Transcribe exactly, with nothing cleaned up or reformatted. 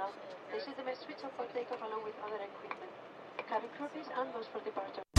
terminal. This is the main switch off for takeoff along with other equipment. Cabin crew please, and those for departure.